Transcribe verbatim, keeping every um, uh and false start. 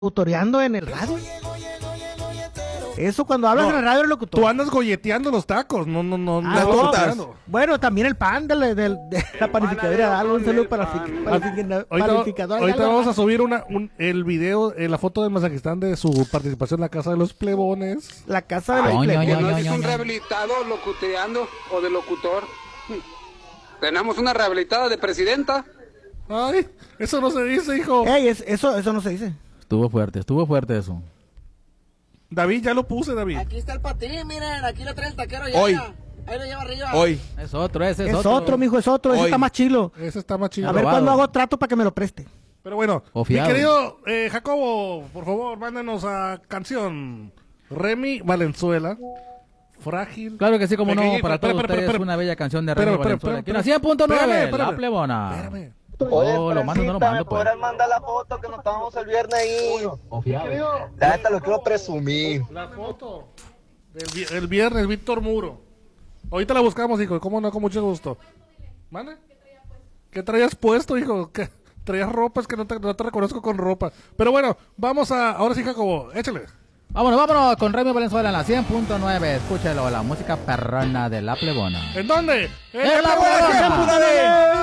locutoreando en el radio. Eso cuando hablas No, en el radio es locutor. Tú andas golleteando los tacos, no, no, no. Ah, no no. locuteando. Bueno, también el pan de, la- de- de la panificadora de algo. Un saludo para la fi- para la fi- Ahorita, panificadora de ahorita algo. vamos a subir una, un, el video, eh, la foto de Mazajistán de su participación en la Casa de los Plebones. La casa de Ay, los ño, plebes. ño, ¿No ño, es ño, un ño. rehabilitado locuteando o de locutor? Tenemos una rehabilitada de presidenta. Ay, eso no se dice, hijo. Ey, es- eso, eso no se dice. Estuvo fuerte, estuvo fuerte eso. David, ya lo puse, David. Aquí está el patín, miren, aquí lo trae el taquero ya. Hoy. Ahí lo lleva arriba. Hoy. Es otro, ese es, Es otro, mijo, es otro. Ese Hoy. está más chilo. Ese está más chido. A ver Probado. cuándo hago trato para que me lo preste. Pero bueno, O mi fiado. querido eh, Jacobo, por favor, mándanos a canción. Remy Valenzuela. Frágil. Claro que sí, como no, Pequeñito. para Espera, todos espera, ustedes espera. una bella canción de Espera, Remy espera, Valenzuela. espera, Aquí en la cien punto espérame, nueve, espérame. La Plebona. Espérame. Oh, lo mando, no lo mando, pues. mandar la foto que nos tomamos el viernes ahí. O fiado. La neta lo quiero presumir. La foto del vi- el viernes, Víctor Muro. Ahorita la buscamos, hijo. ¿Cómo no? Con mucho gusto. ¿Mande? ¿Qué traías puesto, hijo? ¿Qué? Traías ropa, es que no te, no te reconozco con ropa. Pero bueno, vamos a... Ahora sí, Jacobo, échale. Vámonos, vámonos con Remy Valenzuela en la cien punto nueve. Escúchelo, la música perrona de La Plebona. ¿En dónde? ¡En La Plebona!